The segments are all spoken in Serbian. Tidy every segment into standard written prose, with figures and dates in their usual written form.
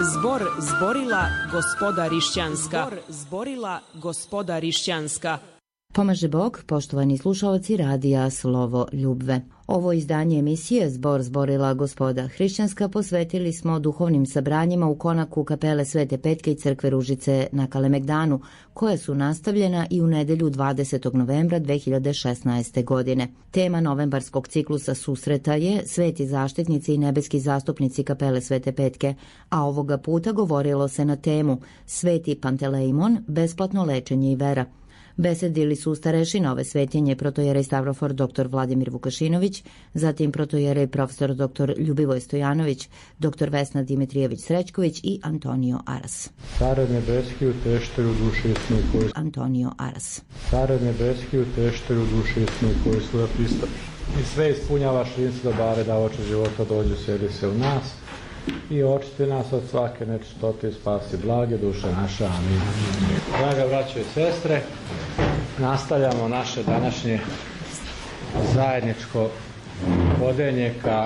Zbor zborila gospoda Rišćanska. Zbor zborila gospoda Rišćanska. Pomaže Bog, poštovani slušalci radija Slovo Ljubve. Ovo izdanje emisije Zbor zborila gospoda Hrišćanska posvetili smo duhovnim sabranjima u konaku kapele Svete Petke i crkve Ružice na Kalemegdanu, koje su nastavljena i u nedelju 20. novembra 2016. godine. Tema novembarskog ciklusa susreta je Sveti zaštitnici i nebeski zastupnici kapele Svete Petke, a ovoga puta govorilo se na temu Sveti Pantelejmon, besplatno lečenje i vera. Besedili su starešina ove svetinje protojerej Stavrofor dr. Vladimir Vukašinović, zatim protojerej profesor dr. Ljubivoj Stojanović, dr. Vesna Dimitrijević-Srećković i Antonio Aras. Care nebeski utešteju duše jasnoj koji... Antonio Aras. Care nebeski utešteju duše jasnoj koji svoja prista. I sve ispunjavaš rinci dobare da oče života dođu, sjedi se u nas i očiti nas od svake nečistote i spasi blage duše naše. Amin. Draga braćo i sestre, nastavljamo naše današnje zajedničko hodenje ka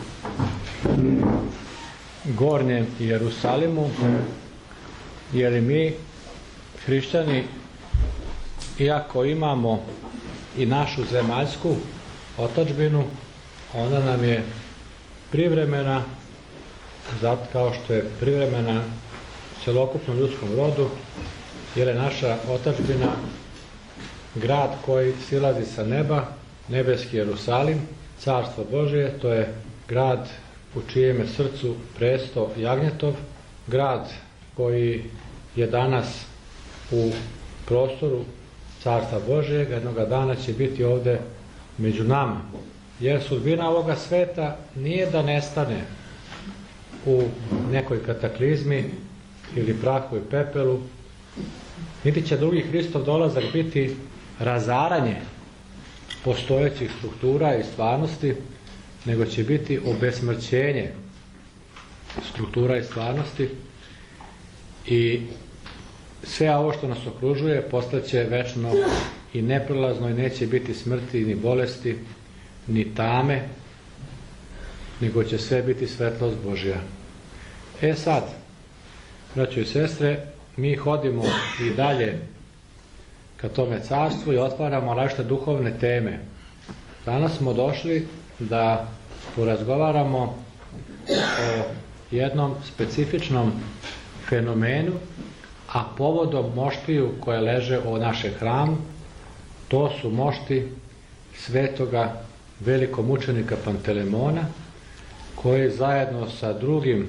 Gornjem Jerusalimu, jer mi, hrišćani, iako imamo i našu zemaljsku otadžbinu, ona nam je privremena, zato kao što je privremena celokupnom ljudskom rodu, jer je naša otadžbina grad koji silazi sa neba, nebeski Jerusalim, carstvo Božije, to je grad u čijem je srcu presto Jagnjetov, grad koji je danas u prostoru carstva Božijeg, jednoga dana će biti ovde među nama. Jer sudbina ovoga sveta nije da nestane u nekoj kataklizmi ili prahu i pepelu, niti će drugi Hristov dolazak biti razaranje postojećih struktura i stvarnosti, nego će biti obesmrćenje struktura i stvarnosti i sve ovo što nas okružuje postaće večno i neprolazno i neće biti smrti ni bolesti ni tame, nego će sve biti svetlost Božja. Sad, braćo i sestre, mi hodimo i dalje ka tome carstvu i otvaramo različite duhovne teme. Danas smo došli da porazgovaramo o jednom specifičnom fenomenu, a povodom moštiju koje leže u našem hramu, to su mošti svetoga velikomučenika Pantelemona, koji zajedno sa drugim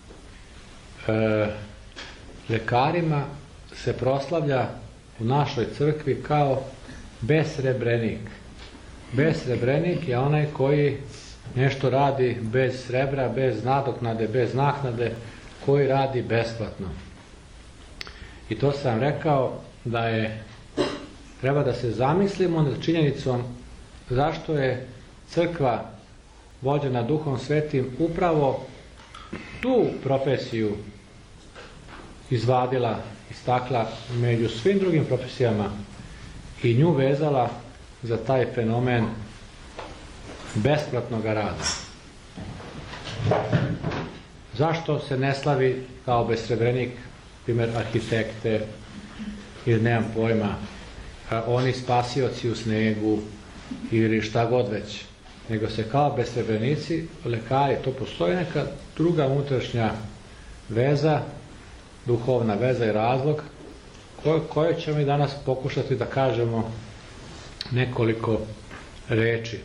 lekarima se proslavlja u našoj crkvi kao besrebrenik. Besrebrenik je onaj koji nešto radi bez srebra, bez nadoknade, bez naknade, koji radi besplatno. I to sam rekao da treba da se zamislimo nad činjenicom zašto je crkva vođena Duhom Svetim upravo tu profesiju izvadila, istakla među svim drugim profesijama i nju vezala za taj fenomen besplatnog rada. Zašto se ne slavi kao besrebrenik, primjer arhitekte ili nemam pojma, oni spasioci u snegu ili šta god već, nego se kao besrebrenici, lekari, to postoji neka druga unutrašnja veza, duhovna veza i razlog, koje ćemo i danas pokušati da kažemo nekoliko reči.